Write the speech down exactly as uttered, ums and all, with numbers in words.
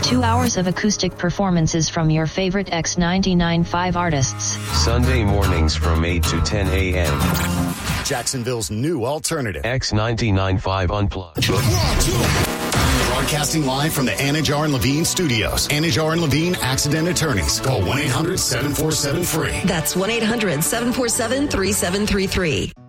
Two hours of acoustic performances from your favorite X ninety-nine point five artists. Sunday mornings from eight to ten a.m. Jacksonville's new alternative. X ninety-nine point five Unplugged. Broadcasting live from the Anajar and Levine studios. Anajar and Levine Accident Attorneys. Call one eight hundred seven four seven free. That's one eight hundred seven four seven three seven three three.